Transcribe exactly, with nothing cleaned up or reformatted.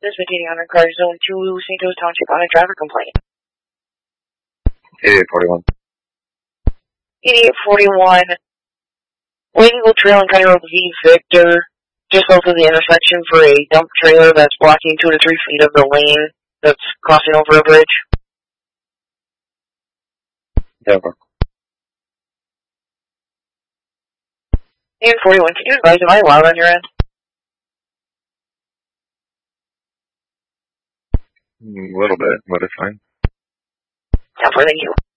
This is Katie on our car, Zone two, Saint Louis Township, on a driver complaint. eighty-eight forty-one. eighty-eight forty-one, Ladywell Trail and County Road V Victor, just south of the intersection for a dump trailer that's blocking two to three feet of the lane that's crossing over a bridge. Denver. eighty-eight forty-one, can you advise, am I loud on your end? A little bit, but it's fine. Yeah, thank you.